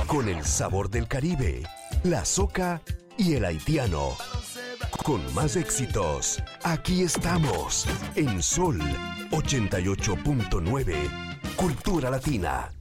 con el sabor del Caribe, la soca y el haitiano. Con más éxitos, aquí estamos en Sol 88.9, Cultura Latina.